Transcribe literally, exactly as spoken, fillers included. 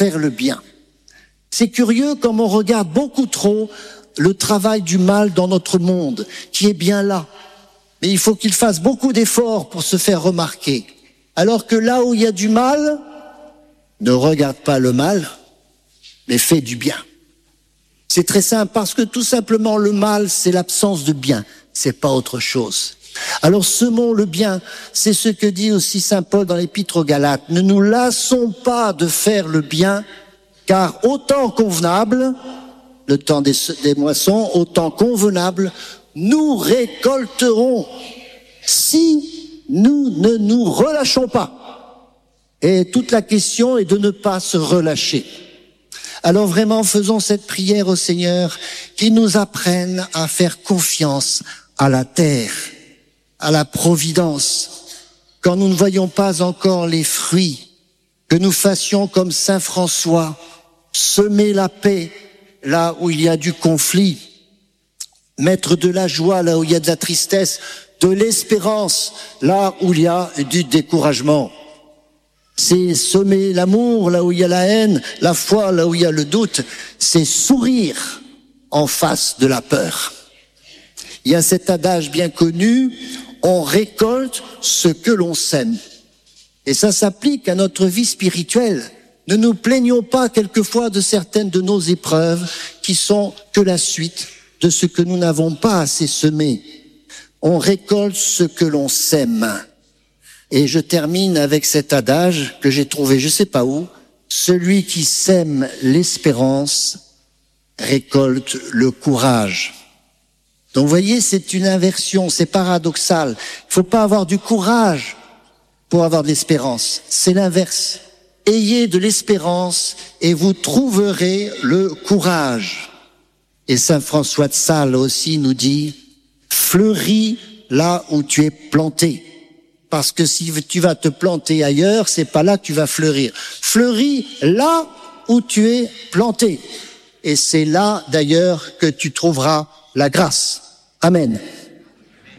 faire le bien. C'est curieux comme on regarde beaucoup trop le travail du mal dans notre monde, qui est bien là. Mais il faut qu'il fasse beaucoup d'efforts pour se faire remarquer. Alors que là où il y a du mal, ne regarde pas le mal, mais fais du bien. C'est très simple, parce que tout simplement le mal, c'est l'absence de bien, c'est pas autre chose. Alors semons le bien, c'est ce que dit aussi saint Paul dans l'épître aux Galates. Ne nous lassons pas de faire le bien, car au temps convenable, le temps des, des moissons, au temps convenable, nous récolterons si nous ne nous relâchons pas. Et toute la question est de ne pas se relâcher. Alors vraiment, faisons cette prière au Seigneur qui nous apprenne à faire confiance à la terre, à la providence. Quand nous ne voyons pas encore les fruits, que nous fassions comme saint François, semer la paix là où il y a du conflit, mettre de la joie là où il y a de la tristesse, de l'espérance là où il y a du découragement. C'est semer l'amour là où il y a la haine, la foi là où il y a le doute, c'est sourire en face de la peur. Il y a cet adage bien connu, on récolte ce que l'on sème. Et ça s'applique à notre vie spirituelle. Ne nous plaignons pas quelquefois de certaines de nos épreuves qui sont que la suite de ce que nous n'avons pas assez semé. On récolte ce que l'on sème. Et je termine avec cet adage que j'ai trouvé je sais pas où, celui qui sème l'espérance récolte le courage. Donc vous voyez, c'est une inversion, c'est paradoxal. Il faut pas avoir du courage pour avoir de l'espérance, c'est l'inverse. Ayez de l'espérance et vous trouverez le courage. Et saint François de Sales aussi nous dit, fleuris là où tu es planté. Parce que si tu vas te planter ailleurs, c'est pas là que tu vas fleurir. Fleuris là où tu es planté. Et c'est là d'ailleurs que tu trouveras la grâce. Amen.